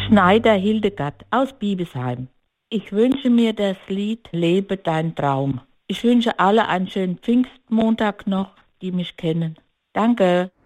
Schneider Hildegard aus Biebesheim. Ich wünsche mir das Lied Lebe dein Traum. Ich wünsche alle einen schönen Pfingstmontag noch, die mich kennen. Danke.